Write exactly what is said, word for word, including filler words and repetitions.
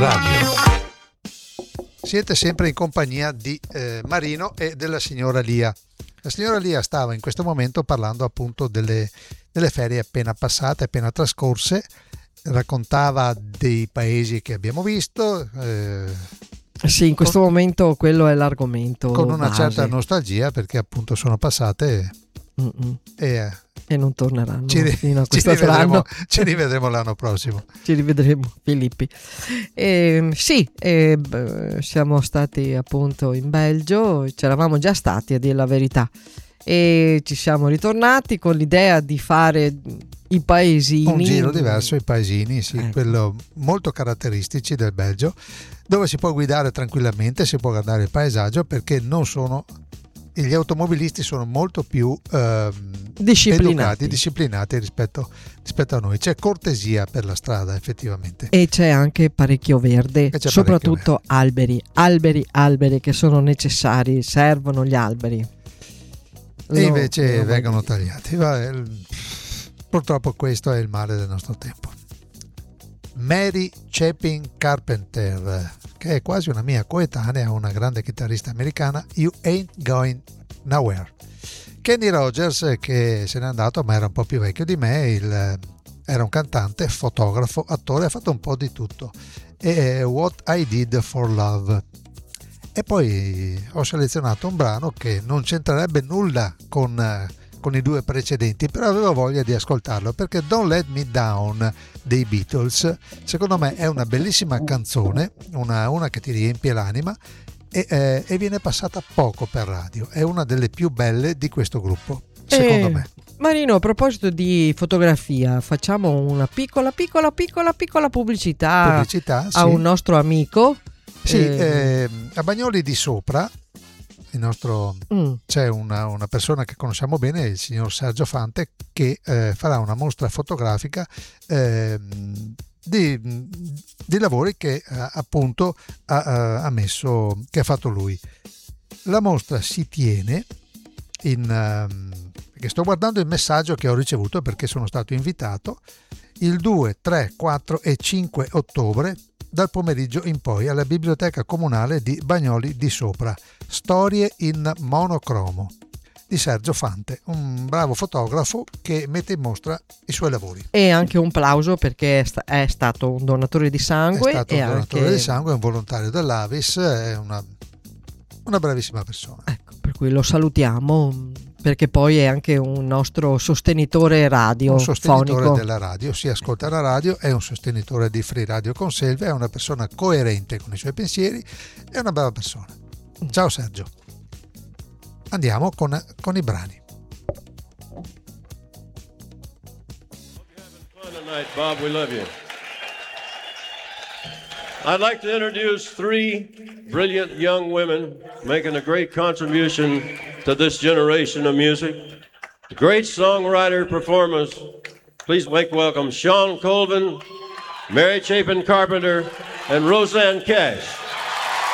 Radio. Siete sempre in compagnia di eh, Marino e della signora Lia. La signora Lia stava in questo momento parlando appunto delle, delle ferie appena passate, appena trascorse, raccontava dei paesi che abbiamo visto. Eh, sì, in questo con, momento quello è l'argomento con una base. certa nostalgia, perché appunto sono passate e, eh, e non torneranno ci, fino a ci, quest'altro rivedremo, anno. Ci rivedremo l'anno prossimo. Ci rivedremo, Filippi. Eh, sì, eh, siamo stati appunto in Belgio, c'eravamo già stati a dire la verità, e ci siamo ritornati con l'idea di fare i paesini. Un giro diverso, i paesini, sì, ecco. Quello molto caratteristici del Belgio, dove si può guidare tranquillamente, si può guardare il paesaggio, perché non sono... gli automobilisti sono molto più eh, disciplinati. educati, disciplinati rispetto, rispetto a noi. C'è cortesia per la strada, effettivamente. E c'è anche parecchio verde, soprattutto parecchio verde. alberi, alberi, alberi che sono necessari, servono gli alberi. E Lo, invece lo vengono tagliati. Vabbè, purtroppo questo è il male del nostro tempo. Mary Chapin Carpenter, che è quasi una mia coetanea, una grande chitarrista americana. You Ain't Going Nowhere. Kenny Rogers, che se n'è andato ma era un po' più vecchio di me, il, era un cantante, fotografo, attore, ha fatto un po' di tutto. E What I Did for Love. E poi ho selezionato un brano che non c'entrerebbe nulla con, con i due precedenti, però avevo voglia di ascoltarlo, perché Don't Let Me Down dei Beatles secondo me è una bellissima canzone, una, una che ti riempie l'anima, e, eh, e viene passata poco per radio. È una delle più belle di questo gruppo, secondo eh, me. Marino, a proposito di fotografia, facciamo una piccola piccola piccola piccola pubblicità, pubblicità a sì. un nostro amico. Sì, eh, eh, a Bagnoli di Sopra, il nostro, mm. c'è una, una persona che conosciamo bene, il signor Sergio Fante, che eh, farà una mostra fotografica eh, di, di lavori che eh, appunto ha, ha messo, che ha fatto lui. La mostra si tiene in um, perché sto guardando il messaggio che ho ricevuto, perché sono stato invitato il due, tre, quattro e cinque ottobre dal pomeriggio in poi alla Biblioteca Comunale di Bagnoli di Sopra. Storie in monocromo di Sergio Fante, un bravo fotografo che mette in mostra i suoi lavori. E anche un plauso, perché è, sta- è stato un donatore di sangue. È stato e un donatore anche... di sangue, è un volontario dell'Avis, è una, una bravissima persona. Ecco, per cui lo salutiamo, perché poi è anche un nostro sostenitore radio, un sostenitore fonico. della radio, si ascolta la radio, è un sostenitore di Free Radio Conselve, è una persona coerente con i suoi pensieri, è una brava persona. Ciao Sergio. Andiamo con, con i brani. Tonight, Bob, we love you. I'd like to introduce three brilliant young women making a great contribution to this generation of music. Great songwriter performers. Please make welcome Sean Colvin, Mary Chapin Carpenter, and Roseanne Cash.